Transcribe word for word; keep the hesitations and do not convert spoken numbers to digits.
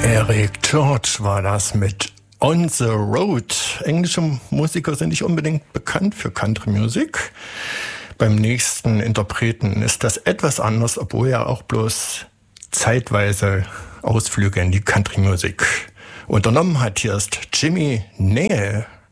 Eric Church war das mit On the Road. Englische Musiker sind nicht unbedingt bekannt für Country Music. Beim nächsten Interpreten ist das etwas anders, obwohl er auch bloß zeitweise Ausflüge in die Country Music unternommen hat. Hier ist Jimmy Nail.